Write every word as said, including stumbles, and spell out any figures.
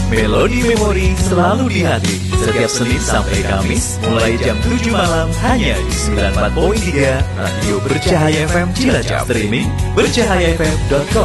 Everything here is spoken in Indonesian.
Melodi Memori selalu di hati. Setiap Senin sampai Kamis mulai jam tujuh malam hanya di sembilan puluh empat koma tiga Radio Bercahaya F M Cilacap. Streaming bercahaya f m dot com.